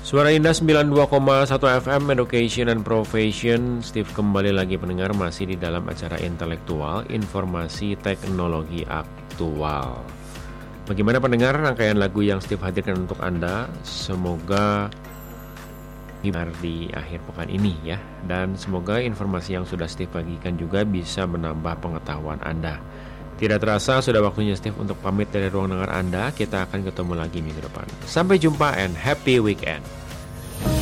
Suara Indah 92,1 FM Education and Profession. Steve kembali lagi pendengar, masih di dalam acara intelektual, informasi teknologi aktual. Bagaimana pendengar rangkaian lagu yang Steve hadirkan untuk Anda? Semoga di akhir pekan ini ya. Dan semoga informasi yang sudah Steve bagikan juga bisa menambah pengetahuan Anda. Tidak terasa sudah waktunya Steve untuk pamit dari ruang dengar Anda. Kita akan ketemu lagi minggu depan. Sampai jumpa and happy weekend.